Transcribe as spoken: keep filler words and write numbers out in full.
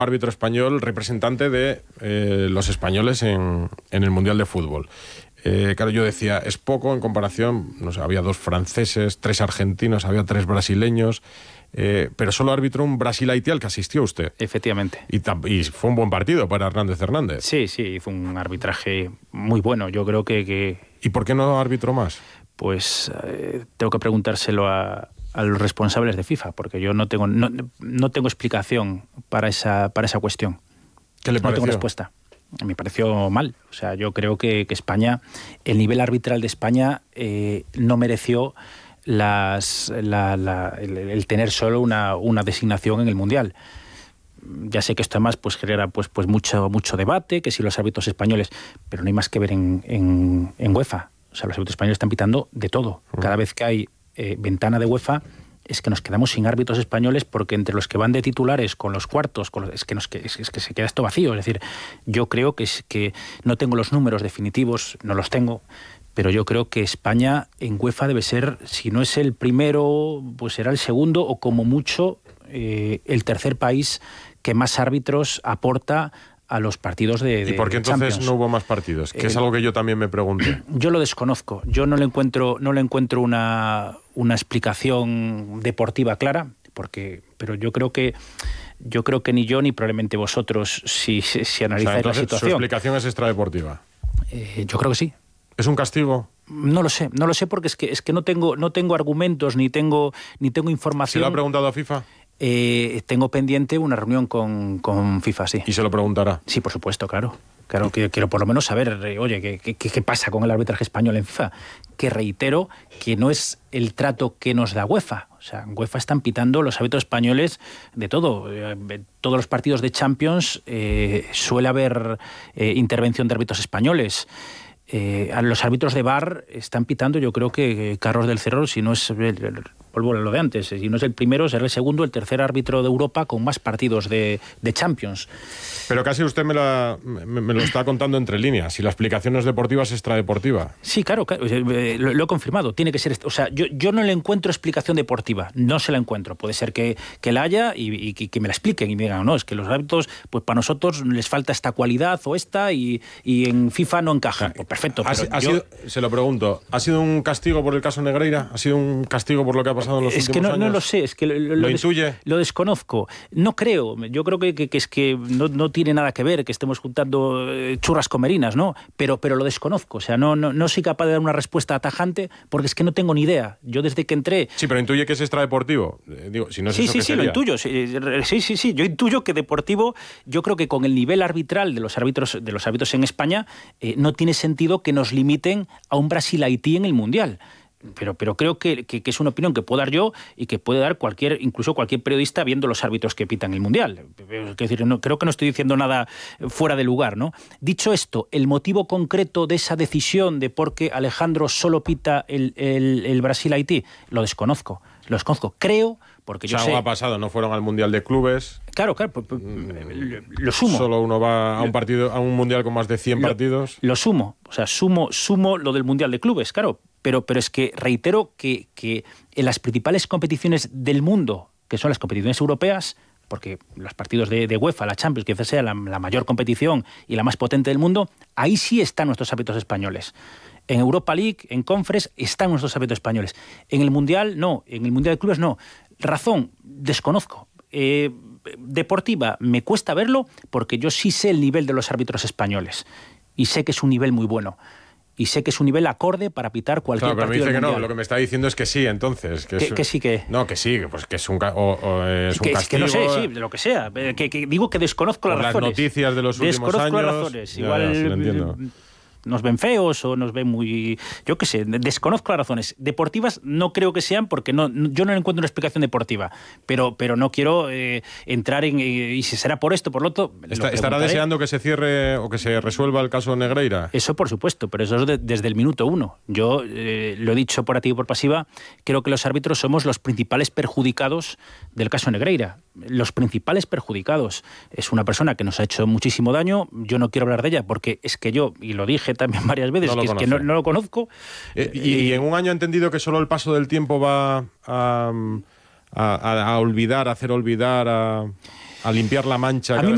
árbitro español representante de eh, los españoles en, en el Mundial de Fútbol. Eh, claro, yo decía, es poco en comparación, no sé, había dos franceses, tres argentinos, había tres brasileños, eh, pero solo arbitró un Brasil-Haití al que asistió usted. Efectivamente. Y, y fue un buen partido para Hernández Hernández. Sí, sí, fue un arbitraje muy bueno. Yo creo que... que... ¿Y por qué no arbitró más? Pues eh, tengo que preguntárselo a, a los responsables de FIFA, porque yo no tengo, no, no tengo explicación para esa, para esa cuestión. ¿Qué le pareció? No tengo respuesta. Me pareció mal. O sea, yo creo que, que España, el nivel arbitral de España eh, no mereció las, la, la, el, el tener solo una, una designación en el Mundial. Ya sé que esto además pues, genera pues, pues mucho, mucho debate, que si los árbitros españoles, pero no hay más que ver en, en, en UEFA. O sea, los árbitros españoles están pitando de todo. Cada vez que hay eh, ventana de UEFA, es que nos quedamos sin árbitros españoles, porque entre los que van de titulares con los cuartos, con los, es, que nos, es, es que se queda esto vacío. Es decir, yo creo que, es, que no tengo los números definitivos, no los tengo, pero yo creo que España en UEFA debe ser, si no es el primero, pues será el segundo o como mucho eh, el tercer país que más árbitros aporta a los partidos de, de ¿Y por qué entonces Champions. no hubo más partidos? Que eh, es algo que yo también me pregunté. Yo lo desconozco. Yo no le encuentro, no le encuentro una, una explicación deportiva clara, porque, pero yo creo que yo creo que ni yo ni probablemente vosotros, si, si, si analizáis, o sea, entonces, la situación. ¿Su explicación es extradeportiva? Eh, yo creo que sí. ¿Es un castigo? No lo sé, no lo sé porque es que es que no tengo no tengo argumentos ni tengo ni tengo información. ¿Se lo ha preguntado a FIFA? Eh, tengo pendiente una reunión con, con FIFA, sí. ¿Y se lo preguntará? Sí, por supuesto, claro. Claro, que quiero por lo menos saber, eh, oye, ¿qué, qué, ¿qué pasa con el arbitraje español en FIFA? Que reitero que no es el trato que nos da UEFA. O sea, en UEFA están pitando los árbitros españoles de todo. En todos los partidos de Champions eh, suele haber eh, intervención de árbitros españoles. Eh, a los árbitros de V A R están pitando, yo creo que Carlos del Cerro, si no es el, el, vuelvo a lo de antes, si no es el primero, será el segundo, el tercer árbitro de Europa con más partidos de, de Champions. Pero casi usted me, la, me, me lo está contando entre líneas. Si la explicación no es deportiva, es extradeportiva. Sí, claro, claro lo, lo he confirmado. Tiene que ser. O sea, yo, yo no le encuentro explicación deportiva. No se la encuentro. Puede ser que, que la haya y, y, y que me la expliquen y me digan, no, es que los árbitros, pues para nosotros les falta esta cualidad o esta y, y en FIFA no encajan. Pues perfecto. ¿Ha, pero ha yo... sido, se lo pregunto, ¿ha sido un castigo por el caso Negreira? ¿Ha sido un castigo por lo que ha pasado en los es últimos que no, años? No lo sé, es que lo, lo, ¿Lo des, intuye? Lo desconozco. No creo. Yo creo que, que, que es que no, no tiene nada que ver que estemos juntando eh, churras con merinas, ¿no? Pero, pero lo desconozco. O sea, no, no, no soy capaz de dar una respuesta atajante porque es que no tengo ni idea. Yo desde que entré... Sí, pero intuye que es extradeportivo. Eh, digo, si no es sí, eso, sí, ¿qué sí, sería? lo intuyo. Sí, sí, sí, sí. Yo intuyo que deportivo, yo creo que con el nivel arbitral de los árbitros, de los árbitros en España, eh, no tiene sentido que nos limiten a un Brasil-Haití en el Mundial. Pero, pero creo que, que, que es una opinión que puedo dar yo y que puede dar cualquier, incluso cualquier periodista viendo los árbitros que pitan el Mundial. Es decir, no, creo que no estoy diciendo nada fuera de lugar, ¿no? Dicho esto, el motivo concreto de esa decisión de por qué Alejandro solo pita el, el, el Brasil-Haití, lo desconozco. Lo desconozco. Creo, porque yo o sea, sé... algo ha pasado, no fueron al Mundial de Clubes. Claro, claro, pues, pues, lo, lo sumo. Solo uno va a un partido, a un Mundial con más de cien lo, partidos. Lo sumo, o sea, sumo, sumo lo del Mundial de Clubes, claro. Pero, pero es que reitero que, que en las principales competiciones del mundo, que son las competiciones europeas, porque los partidos de, de UEFA, la Champions, que quizás sea la, la mayor competición y la más potente del mundo, ahí sí están nuestros árbitros españoles. En Europa League, en Conference, están nuestros árbitros españoles. En el Mundial, no. En el Mundial de Clubes, no. Razón, desconozco. Eh, deportiva, me cuesta verlo porque yo sí sé el nivel de los árbitros españoles. Y sé que es un nivel muy bueno. Y sé que es un nivel acorde para pitar cualquier claro, pero partido me dice del que Mundial. no, lo que me está diciendo es que sí, entonces. Que, ¿Que, es, que sí que? No, que sí, pues que es un, o, o es un que, castigo. Es que no sé, sí, de lo que sea. Que, que digo que desconozco las por razones. las noticias de los últimos desconozco años. Las razones. Ya, Igual... ya, sí lo entiendo. Nos ven feos o nos ven muy... Yo qué sé, desconozco las razones. Deportivas no creo que sean porque no, yo no encuentro una explicación deportiva. Pero, pero no quiero eh, entrar en... Eh, y si será por esto, por lo otro... Está, lo ¿Estará deseando que se cierre o que se resuelva el caso Negreira? Eso por supuesto, pero eso es de, desde el minuto uno. Yo eh, lo he dicho por activa y por pasiva, creo que los árbitros somos los principales perjudicados del caso Negreira. Los principales perjudicados. Es una persona que nos ha hecho muchísimo daño. Yo no quiero hablar de ella porque es que yo, y lo dije también varias veces, no que, es que no, no lo conozco. Eh, y, y en un año ha entendido que solo el paso del tiempo va a, a, a, a olvidar, a hacer olvidar, a, a limpiar la mancha. A mí me